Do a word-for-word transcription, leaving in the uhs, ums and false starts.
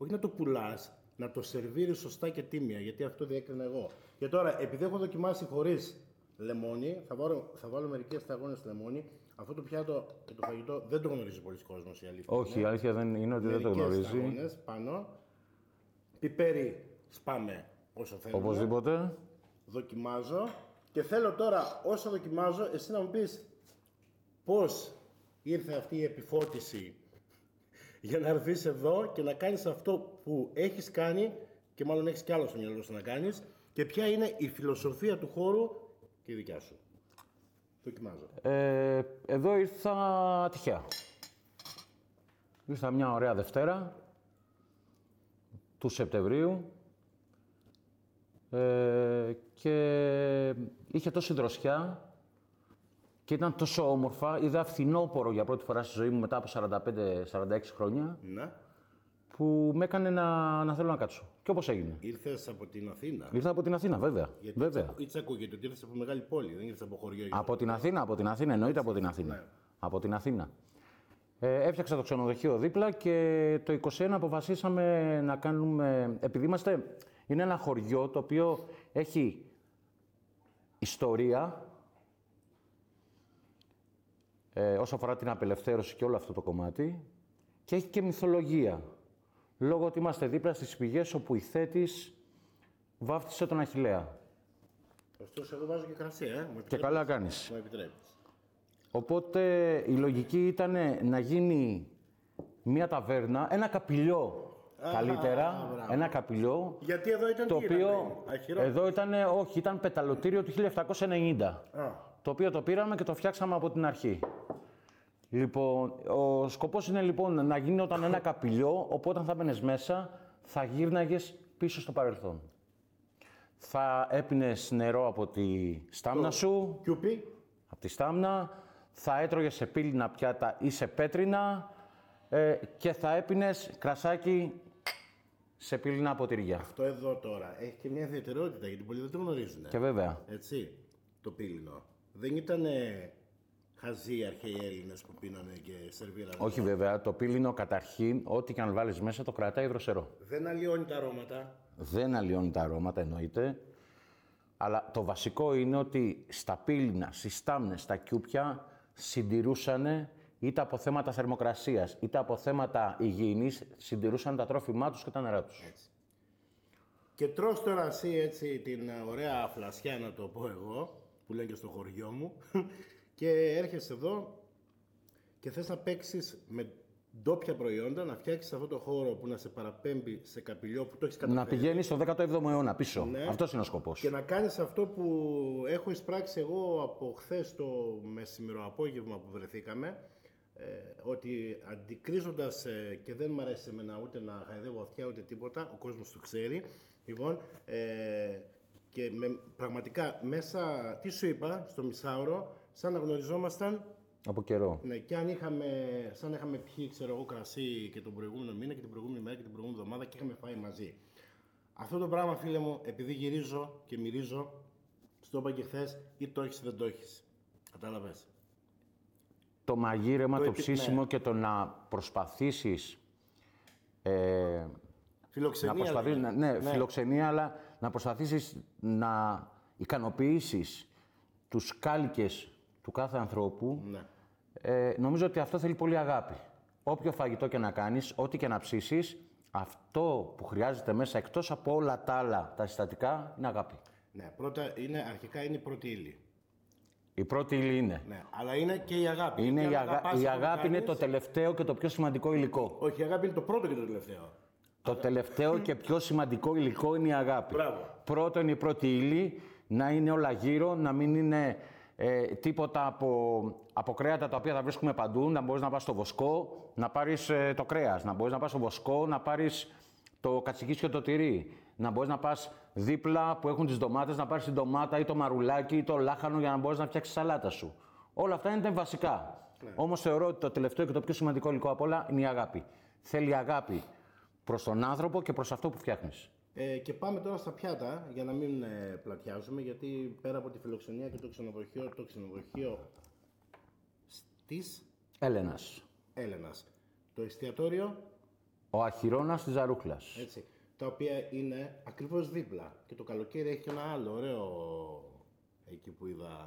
όχι να το πουλάς, να το σερβίρεις σωστά και τίμια, γιατί αυτό διέκρινα εγώ. Και τώρα, επειδή έχω δοκιμάσει χωρίς λεμόνι, θα βάλω, θα βάλω μερικές σταγόνες λεμόνι. Αυτό το πιάτο και το φαγητό δεν το γνωρίζει πολλοί κόσμος, η αλήθεια. Όχι, η αλήθεια δεν είναι ότι μερικές δεν το γνωρίζει. Σταγόνες πάνω. Πιπέρι σπάμε όσο θέλουμε. Οπωσδήποτε. Δοκιμάζω και θέλω τώρα, όσο δοκιμάζω, εσύ να μου πεις πώς ήρθε αυτή η επιφώτιση για να έρθεις εδώ και να κάνεις αυτό που έχεις κάνει και μάλλον έχεις κι άλλο στο μυαλό σου να κάνεις και ποια είναι η φιλοσοφία του χώρου και η δικιά σου. Δοκιμάζω. Ε, εδώ ήρθα τυχαία. Ήρθα μια ωραία Δευτέρα του Σεπτεμβρίου ε, και είχε τόση δροσιά και ήταν τόσο όμορφα. Είδα φθινόπωρο για πρώτη φορά στη ζωή μου μετά από σαράντα πέντε σαράντα έξι χρόνια. Ναι. Που με έκανε να, να θέλω να κάτσω. Και όπως έγινε. Ήρθες από την Αθήνα. Ήρθα από την Αθήνα, βέβαια. Γιατί βέβαια. Έτσι ακούγεται ότι ήρθες από μεγάλη πόλη, δεν ήρθες από χωριό. Από την Αθήνα, από την Αθήνα, εννοείται από την Αθήνα. Ναι. Από την Αθήνα. Ε, έφτιαξα το ξενοδοχείο δίπλα και το είκοσι ένα αποφασίσαμε να κάνουμε. Επειδή είμαστε. Είναι ένα χωριό το οποίο έχει ιστορία ε, όσο αφορά την απελευθέρωση και όλο αυτό το κομμάτι και έχει και μυθολογία. Λόγω ότι είμαστε δίπλα στις πηγές όπου η Θέτης βάφτισε τον Αχιλλέα. Ωστόσο, εγώ βάζω και κρασί, ε. Μου Και καλά κάνεις. Μου επιτρέπεις. Οπότε η λογική ήταν να γίνει μια ταβέρνα, ένα καπηλιό Α, καλύτερα, μπράβο. ένα καπηλιό. Γιατί εδώ ήταν το τι οποίο, ήταν, αχυρό. εδώ ήταν, όχι, ήταν πεταλωτήριο του χίλια επτακόσια ενενήντα. Α. Το οποίο το πήραμε και το φτιάξαμε από την αρχή. Λοιπόν, ο σκοπός είναι λοιπόν να γίνει όταν ένα καπηλιό, οπότε όταν θα μπαίνεις μέσα, θα γύρναγες πίσω στο παρελθόν. Θα έπινες νερό από τη στάμνα Το σου, Κιούπι. από τη στάμνα, θα έτρωγες σε πύληνα πιάτα ή σε πέτρινα ε, και θα έπινες κρασάκι σε πύληνα ποτηριά. Αυτό εδώ τώρα έχει και μια ιδιαιτερότητα γιατί πολλοί δεν το γνωρίζουν. Και βέβαια. Έτσι, το πύληνο. Δεν ήταν χαζοί αρχαίοι Έλληνες που πίνανε και σερβίρανε. Όχι βέβαια, το πύληνο καταρχήν, ό,τι και αν βάλεις μέσα, το κρατάει δροσερό. Δεν αλλοιώνει τα αρώματα. Δεν αλλοιώνει τα αρώματα, εννοείται. Αλλά το βασικό είναι ότι στα πύληνα, στις στάμνες, στα κιούπια συντηρούσαν είτε από θέματα θερμοκρασίας, είτε από θέματα υγιεινής, συντηρούσαν τα τρόφιμά τους και τα νερά τους. Έτσι. Και τρως τώρα εσύ έτσι την ωραία φλασιά, να το πω εγώ, που λένε και στο χωριό μου, και έρχεσαι εδώ και θες να παίξεις με ντόπια προϊόντα, να φτιάξεις αυτό το χώρο που να σε παραπέμπει σε καπηλιό που το έχεις καταφέρει. Να πηγαίνεις στο δέκατο έβδομο αιώνα πίσω. Ναι. Αυτός είναι ο σκοπός. Και να κάνεις αυτό που έχω εισπράξει εγώ από χθες το μεσημερό απόγευμα που βρεθήκαμε, ε, ότι αντικρίζοντας, ε, και δεν μ' αρέσει εμένα ούτε να χαϊδεύω αυτιά ούτε τίποτα, ο κόσμος το ξέρει, λοιπόν, ε, και με, πραγματικά μέσα, τι σου είπα, στο μισάωρο, σαν να γνωριζόμασταν. Από καιρό. Ναι, και αν είχαμε, σαν να είχαμε πιει, ξέρω εγώ, κρασί και τον προηγούμενο μήνα και την προηγούμενη μέρα και την προηγούμενη εβδομάδα και είχαμε φάει μαζί. Αυτό το πράγμα, φίλε μου, επειδή γυρίζω και μυρίζω, στο είπα και χθες, ή το έχεις ή δεν το έχεις. Κατάλαβες. Το μαγείρεμα, το, Το το επι... ψήσιμο ναι. και το να προσπαθήσεις. Ε, Φιλοξενία. να προσπαθήσεις δηλαδή. ναι, ναι, φιλοξενία, αλλά να προσπαθήσεις να ικανοποιήσεις τους κάλικες του κάθε ανθρώπου. Ναι. Ε, νομίζω ότι αυτό θέλει πολύ αγάπη. Όποιο φαγητό και να κάνεις, ό,τι και να ψήσεις, αυτό που χρειάζεται μέσα, εκτός από όλα τα άλλα τα συστατικά, είναι αγάπη. Ναι, πρώτα είναι, αρχικά είναι η πρώτη ύλη. Η πρώτη ύλη είναι. Ναι, αλλά είναι και η αγάπη. Είναι η, αγα... η αγάπη είναι κάνεις... το τελευταίο και το πιο σημαντικό υλικό. Όχι, η αγάπη είναι το πρώτο και το τελευταίο. Το τελευταίο και πιο σημαντικό υλικό είναι η αγάπη. Μπράβο. Πρώτο είναι η πρώτη ύλη, να είναι όλα γύρω, να μην είναι ε, τίποτα από, από κρέατα τα οποία θα βρίσκουμε παντού, να μπορείς να πας στο βοσκό, να πάρεις ε, το κρέας, να μπορείς να πας στο βοσκό, να πάρεις το κατσικίσιο το τυρί, να μπορείς να πας δίπλα που έχουν τις ντομάτες, να πάρεις την ντομάτα ή το μαρουλάκι ή το λάχανο για να μπορείς να φτιάξεις σαλάτα σου. Όλα αυτά είναι βασικά. Ναι. Όμως θεωρώ ότι το τελευταίο και το πιο σημαντικό υλικό απ' όλα είναι η αγάπη. Θέλει αγάπη προς τον άνθρωπο και προς αυτό που φτιάχνεις. Ε, και πάμε τώρα στα πιάτα, για να μην ε, πλατιάζουμε, γιατί πέρα από τη φιλοξενία και το ξενοδοχείο, το ξενοδοχείο της Έλενας. Έλενας. Το εστιατόριο. Ο Αχυρώνας της Ζαρούχλας. Έτσι, τα οποία είναι ακριβώς δίπλα. Και το καλοκαίρι έχει και ένα άλλο ωραίο εκεί που είδα